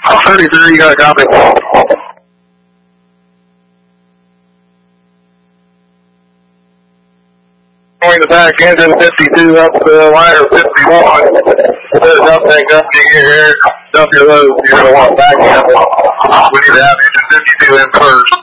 33, you got a copy. Going the back engine 52 up to liner 51. Says uptake, dump your load. You're going to want back in. We need to have engine 52 in first.